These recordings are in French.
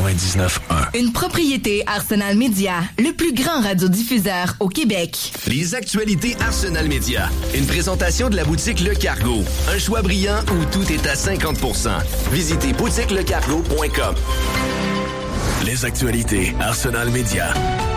99.1. Une propriété Arsenal Média, le plus grand radiodiffuseur au Québec. Les actualités Arsenal Média. Une présentation de la boutique Le Cargo. Un choix brillant où tout est à 50%. Visitez boutiquelecargo.com. Les actualités Arsenal Média.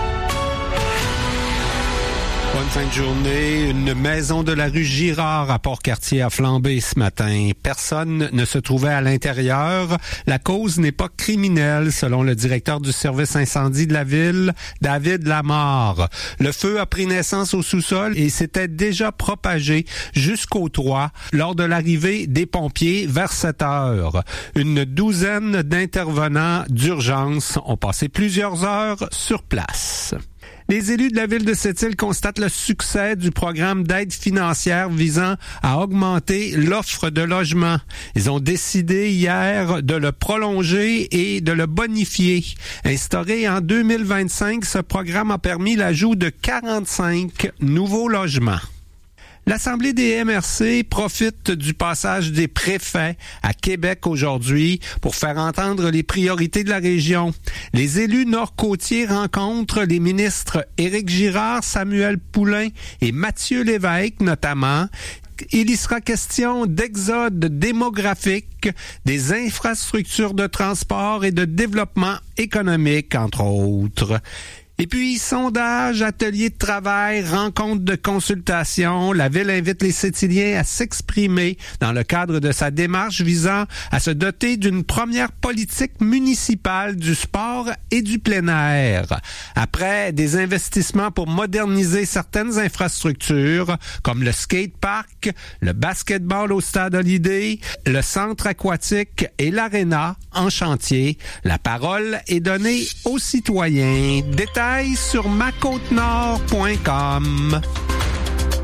Bonne fin de journée. Une maison de la rue Girard à Port-Cartier a flambé ce matin. Personne ne se trouvait à l'intérieur. La cause n'est pas criminelle, selon le directeur du service incendie de la ville, David Lamarre. Le feu a pris naissance au sous-sol et s'était déjà propagé jusqu'au toit lors de l'arrivée des pompiers vers 7 heures. Une douzaine d'intervenants d'urgence ont passé plusieurs heures sur place. Les élus de la ville de Sept-Îles constatent le succès du programme d'aide financière visant à augmenter l'offre de logements. Ils ont décidé hier de le prolonger et de le bonifier. Instauré en 2025, ce programme a permis l'ajout de 45 nouveaux logements. L'Assemblée des MRC profite du passage des préfets à Québec aujourd'hui pour faire entendre les priorités de la région. Les élus nord-côtiers rencontrent les ministres Éric Girard, Samuel Poulin et Mathieu Lévesque notamment. Il y sera question d'exode démographique, des infrastructures de transport et de développement économique, entre autres. Et puis, sondage, atelier de travail, rencontre de consultation. La Ville invite les Sétiliens à s'exprimer dans le cadre de sa démarche visant à se doter d'une première politique municipale du sport et du plein air. Après des investissements pour moderniser certaines infrastructures, comme le skatepark, le basketball au stade Holiday, le centre aquatique et l'aréna en chantier, la parole est donnée aux citoyens. Détails sur macôtenord.com.